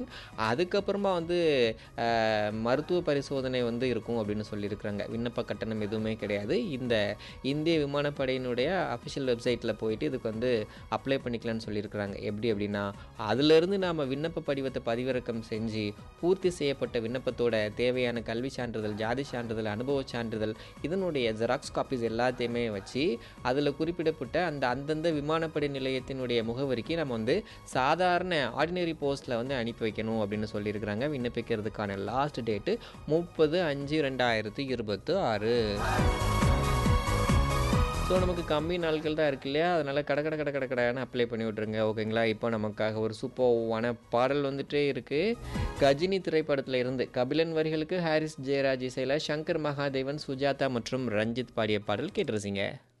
அதுக்கப்புறமா வந்து மருத்துவ பரிசோதனை வந்து இருக்கும் அப்படின்னு சொல்லியிருக்கிறாங்க. விண்ணப்ப கட்டணம் எதுவுமே கிடையாது. இந்த இந்திய விமானப்படையினுடைய அஃபிஷியல் வெப்சைட்டில் போயிட்டு இதுக்கு வந்து அப்ளை பண்ணிக்கலாம்னு சொல்லியிருக்கிறாங்க. எப்படி அப்படின்னா, அதிலிருந்து நாம் விண்ணப்ப படிவத்தை பதிவிறக்கம் செஞ்சு பூர்த்தி செய்யப்பட்ட விண்ணப்பத்தோட தேவையான கல்வி சான்றிதழ், ஜாதி சான்றிதழ், அனுபவ சான்றிதழ் இதனுடைய ஜெராக்ஸ் காப்பீஸ் எல்லாத்தையுமே வச்சு அதில் குறிப்பிடப்பட்ட அந்தந்த விமானப்படை நிலையத்தினுடைய முகவரிக்கு நம்ம வந்து சாதாரண ஆர்டினரி போஸ்ட்டில் வந்து அனுப்பி வைக்கணும் அப்படின்னு சொல்லியிருக்கிறாங்க. விண்ணப்பிக்கிறதுக்கான லாஸ்ட் டேட்டு 30/5/2026. ஸோ நமக்கு கம்மி நாட்கள் தான் இருக்கு இல்லையா? அதனால் கடன்னு அப்ளை பண்ணி விட்ருங்க. ஓகேங்களா? இப்போ நமக்காக ஒரு சூப்பர்வான பாடல் வந்துட்டே இருக்குது. கஜினி திரைப்படத்தில் இருந்து கபிலன் வரிகளுக்கு ஹாரிஸ் ஜெயராஜ் இசையில் சங்கர் மகாதேவன், சுஜாதா மற்றும் ரஞ்சித் பாடிய பாடல் கேட்டு ரசிங்க.